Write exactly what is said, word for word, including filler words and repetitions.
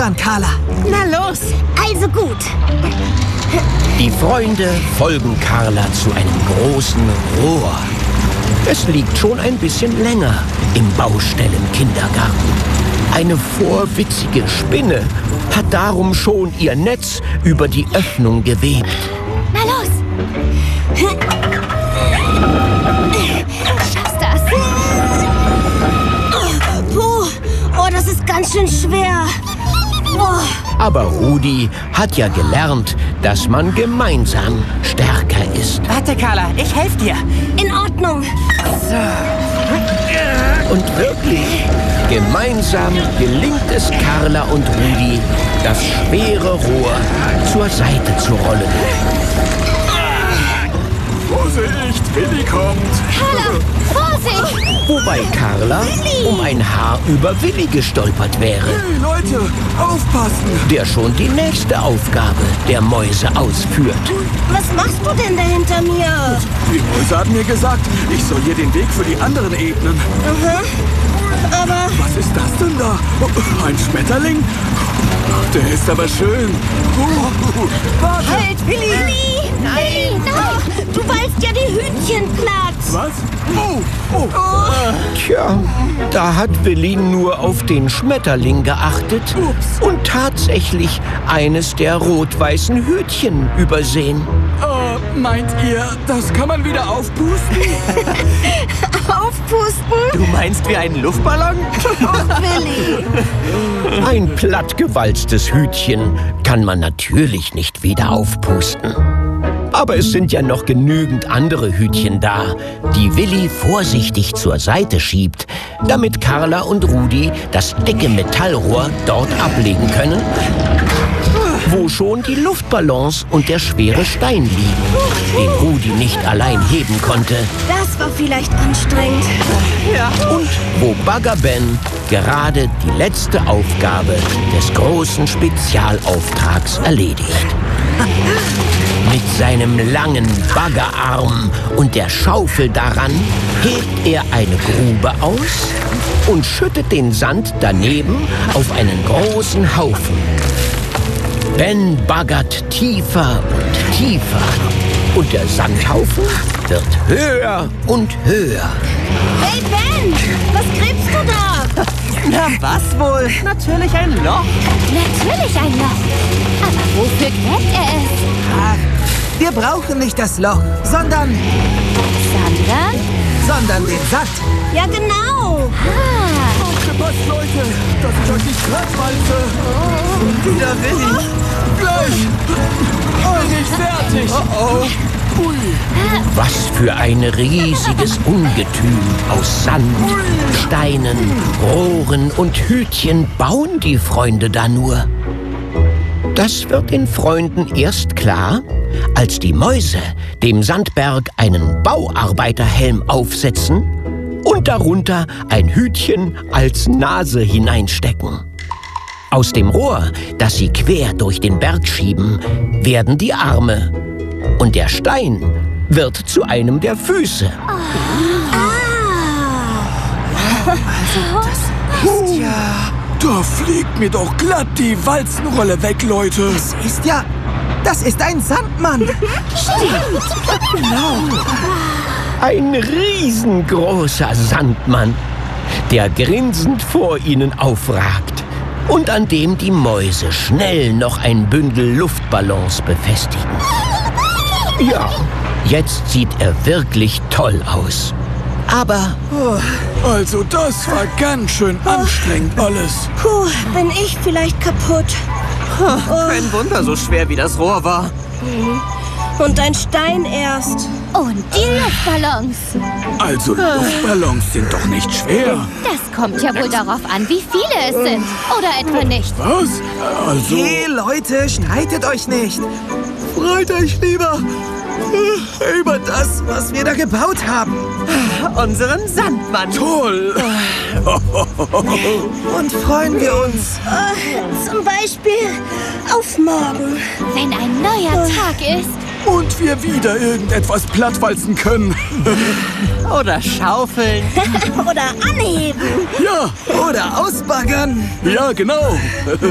voran, Carla. Na los. Also gut. Die Freunde folgen Carla zu einem großen Rohr. Es liegt schon ein bisschen länger im Baustellenkindergarten. Eine vorwitzige Spinne hat darum schon ihr Netz über die Öffnung gewebt. Na los. Du schaffst das. Puh, oh, das ist ganz schön schwer. Oh. Aber Rudi hat ja gelernt, dass man gemeinsam stärker ist. Warte, Carla, ich helfe dir. In Ordnung. Und wirklich, gemeinsam gelingt es Carla und Rudi, das schwere Rohr zur Seite zu rollen. Vorsicht, Willi kommt. Carla, Vorsicht! Wobei Carla um ein Haar über Willi gestolpert wäre, Hey, Leute, aufpassen. der schon die nächste Aufgabe der Mäuse ausführt. Was machst du denn da hinter mir? Die Mäuse haben mir gesagt, ich soll hier den Weg für die anderen ebnen. Aha. Aber Was ist das denn da? Oh, ein Schmetterling? Der ist aber schön. Uh, warte. Halt, Willi! Nein, nein, du weilst ja die Hühnchen platt. Was? Oh, oh. Tja, da hat Willi nur auf den Schmetterling geachtet und tatsächlich eines der rot-weißen Hütchen übersehen. Äh, meint ihr, das kann man wieder aufpusten? Aufpusten? Du meinst wie einen Luftballon? Willi. Ein plattgewalztes Hütchen kann man natürlich nicht wieder aufpusten. Aber es sind ja noch genügend andere Hütchen da, die Willi vorsichtig zur Seite schiebt, damit Carla und Rudi das dicke Metallrohr dort ablegen können, wo schon die Luftballons und der schwere Stein liegen, den Rudi nicht allein heben konnte. Das war vielleicht anstrengend. Und wo Bagger Ben gerade die letzte Aufgabe des großen Spezialauftrags erledigt. Mit seinem langen Baggerarm und der Schaufel daran hebt er eine Grube aus und schüttet den Sand daneben auf einen großen Haufen. Ben baggert tiefer und tiefer und der Sandhaufen wird höher und höher. Hey Ben, was gräbst du da? Na, was wohl? Natürlich ein Loch. Natürlich ein Loch. Aber wofür gräbt er es? Ach, wir brauchen nicht das Loch, sondern, Sondern? sondern den Sand. Ja genau. Ah, Aufgepasst, Leute, dass ich euch nicht plattwalze. Wieder Willi. Gleich. Bin ich fertig. Oh, oh. Ui. Was für ein riesiges Ungetüm aus Sand, Steinen, Rohren und Hütchen bauen die Freunde da nur. Das wird den Freunden erst klar, als die Mäuse dem Sandberg einen Bauarbeiterhelm aufsetzen und darunter ein Hütchen als Nase hineinstecken. Aus dem Rohr, das sie quer durch den Berg schieben, werden die Arme und der Stein wird zu einem der Füße. Ist ja... Da fliegt mir doch glatt die Walzenrolle weg, Leute. Das ist ja... Das ist ein Sandmann. Ein riesengroßer Sandmann, der grinsend vor ihnen aufragt und an dem die Mäuse schnell noch ein Bündel Luftballons befestigen. Ja, jetzt sieht er wirklich toll aus. Aber Also das war ganz schön anstrengend alles. Puh, bin ich vielleicht kaputt. Kein Wunder, so schwer wie das Rohr war. Und ein Stein erst. und die Luftballons. Also Luftballons sind doch nicht schwer. Das kommt ja wohl darauf an, wie viele es sind. Oder etwa nicht. Was? Also... Hey Leute, streitet euch nicht. Freut euch lieber über das, was wir da gebaut haben. Unseren Sandmann. Toll! Und freuen wir uns. Äh, zum Beispiel auf morgen. Wenn ein neuer Tag ist. Und wir wieder irgendetwas plattwalzen können. Oder schaufeln. Oder anheben. Ja, Oder ausbaggern. ja, genau.